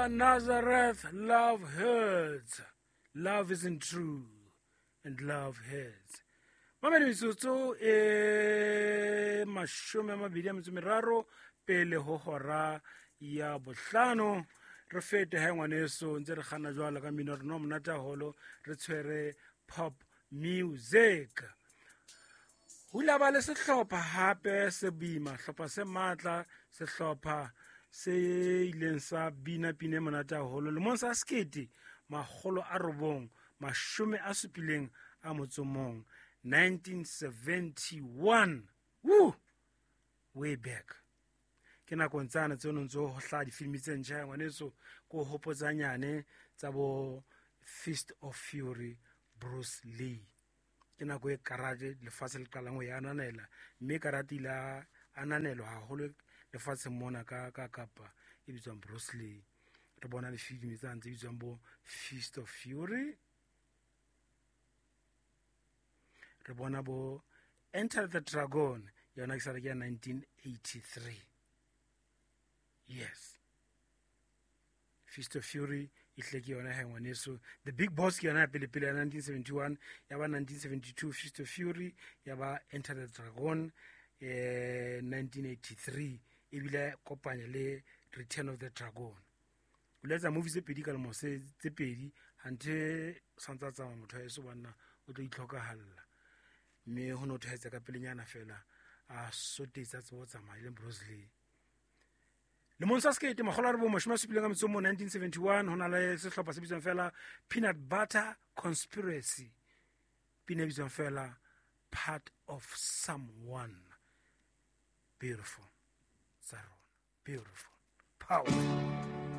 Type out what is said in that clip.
Nazareth, love hurts. Love isn't true, and love hurts. Mamedi metsotso mashome a mabedi a metso e meraro pele ho hora ya bohlano. Re fete ha ngwaneso ntse re gana jwala ka mmino rena monate haholo re tshwere pop music. Hula ba le sehlopha hape se boima, hlopha se matla, sehlopha se ileng sa bina pine monate haholo lemong sa 1971 a motsomong 1971. Woo! Way back. Ke nakong tsana tse ono ntso ho hla difilimi tse ntjha ngwaneso ko hopotsa nyane tsa bo Fist of Fury, Bruce Lee. Ke nako e karate lefatshe le qalang ho ya ananela, mme karate la ananelwa haholo lefatshe mona ka kapa e bitswang Bruce Lee. Re bona le filimi tsa ntse bitswang bo Fist of Fury, re bona bo Enter the Dragon yona ke sa re ke 1983. Yes, Fist of Fury ihleki yona ha ngwaneso. The Big Boss ke yona pele ya 1971, ya ba 1972 Fist of Fury, ya ba Enter the Dragon 1983 e bile kopanya le Return of the Dragon. O letsa movies tse pedi ka le mose tse pedi hante santsa tsama motho a eso bana o tlo itlhokahalla, mme ho no thetsa ka pelenyana fela a sotetsa tso tsama ile Bruce Lee. Le monsa skate magolo a re bo moshima sepileng ka metsomo 1971 hona le sehlopha se bitswang fela Peanut Butter Conspiracy, pina bitswang fela Part of Someone. Beautiful, Saron, beautiful, powerful.